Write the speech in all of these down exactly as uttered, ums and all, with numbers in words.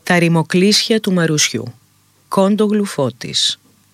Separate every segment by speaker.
Speaker 1: Τα ρημοκλίσια του Μαρουσιού. Κόντογλου Φώτης.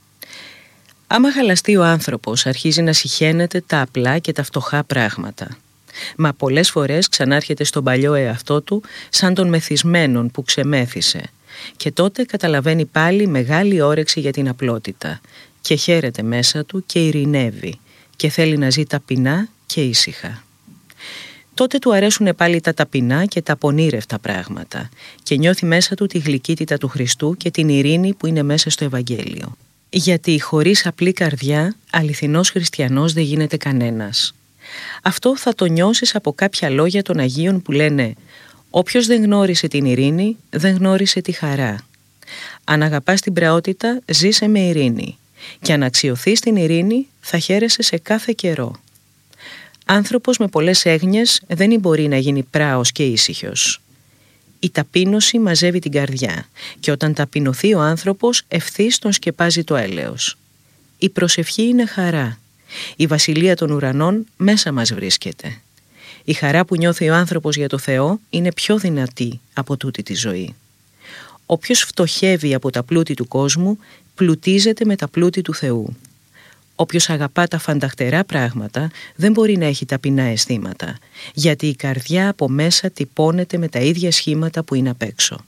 Speaker 1: Άμα χαλαστεί ο άνθρωπος, αρχίζει να συχαίνεται τα απλά και τα φτωχά πράγματα. Μα πολλές φορές ξανάρχεται στον παλιό εαυτό του σαν τον μεθυσμένον που ξεμέθησε, και τότε καταλαβαίνει πάλι μεγάλη όρεξη για την απλότητα και χαίρεται μέσα του και ειρηνεύει και θέλει να ζει ταπεινά και ήσυχα. Τότε του αρέσουν πάλι τα ταπεινά και τα πονήρευτα πράγματα και νιώθει μέσα του τη γλυκύτητα του Χριστού και την ειρήνη που είναι μέσα στο Ευαγγέλιο. Γιατί χωρίς απλή καρδιά αληθινός χριστιανός δεν γίνεται κανένας. Αυτό θα το νιώσεις από κάποια λόγια των Αγίων που λένε «Όποιος δεν γνώρισε την ειρήνη, δεν γνώρισε τη χαρά. Αν αγαπάς την πραότητα, ζήσε με ειρήνη. Και αν αξιωθείς την ειρήνη, θα χαίρεσαι σε κάθε καιρό». Άνθρωπος με πολλές έγνοιες δεν μπορεί να γίνει πράος και ήσυχος. Η ταπείνωση μαζεύει την καρδιά και όταν ταπεινωθεί ο άνθρωπος ευθύς τον σκεπάζει το έλεος. Η προσευχή είναι χαρά. Η βασιλεία των ουρανών μέσα μας βρίσκεται. Η χαρά που νιώθει ο άνθρωπος για το Θεό είναι πιο δυνατή από τούτη τη ζωή. Όποιος φτωχεύει από τα πλούτη του κόσμου πλουτίζεται με τα πλούτη του Θεού. Όποιος αγαπά τα φανταχτερά πράγματα δεν μπορεί να έχει ταπεινά αισθήματα, γιατί η καρδιά από μέσα τυπώνεται με τα ίδια σχήματα που είναι απ' έξω.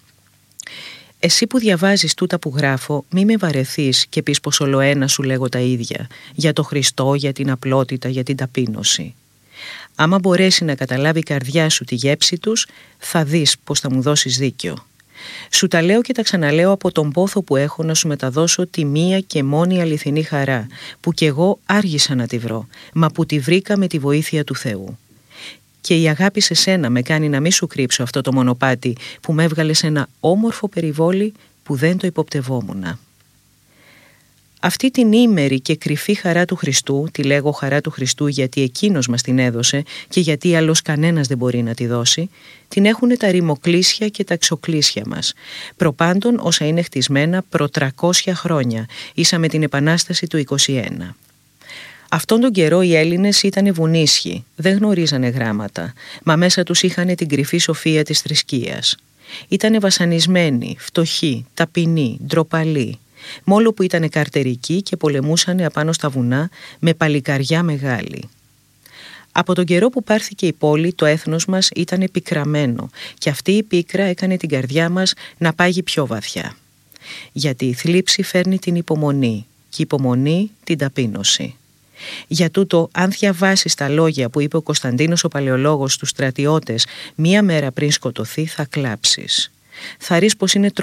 Speaker 1: Εσύ που διαβάζεις τούτα που γράφω, μη με βαρεθείς και πεις πως ολοένα σου λέγω τα ίδια, για το Χριστό, για την απλότητα, για την ταπείνωση. Άμα μπορέσει να καταλάβει η καρδιά σου τη γέψη τους, θα δεις πως θα μου δώσεις δίκιο. Σου τα λέω και τα ξαναλέω από τον πόθο που έχω να σου μεταδώσω τη μία και μόνη αληθινή χαρά, που κι εγώ άργησα να τη βρω, μα που τη βρήκα με τη βοήθεια του Θεού. Και η αγάπη σε σένα με κάνει να μη σου κρύψω αυτό το μονοπάτι που με έβγαλε σε ένα όμορφο περιβόλι που δεν το υποπτευόμουνα. Αυτή την ήμερη και κρυφή χαρά του Χριστού, τη λέγω χαρά του Χριστού γιατί Εκείνος μας την έδωσε και γιατί άλλος κανένας δεν μπορεί να τη δώσει, την έχουν τα ρημοκλίσια και τα ξοκλίσια μας, προπάντων όσα είναι χτισμένα προ τριακόσια χρόνια, ίσα με την Επανάσταση του είκοσι ένα. Αυτόν τον καιρό οι Έλληνες ήτανε βουνίσχοι, δεν γνωρίζανε γράμματα, μα μέσα τους είχαν την κρυφή σοφία της θρησκείας. Ήτανε βασανισμένοι, φτωχοί, ταπεινοί, ντροπαλοί, μόλο που ήτανε καρτερικοί και πολεμούσανε απάνω στα βουνά με παλικαριά μεγάλη. Από τον καιρό που πάρθηκε η πόλη, το έθνος μας ήτανε πικραμένο και αυτή η πίκρα έκανε την καρδιά μας να πάγει πιο βαθιά. Γιατί η θλίψη φέρνει την υπομονή και η υπομονή την ταπείνωση. Για τούτο, αν διαβάσεις τα λόγια που είπε ο Κωνσταντίνος ο Παλαιολόγος στους στρατιώτες μία μέρα πριν σκοτωθεί, θα κλάψεις. Θα ρεις πως είναι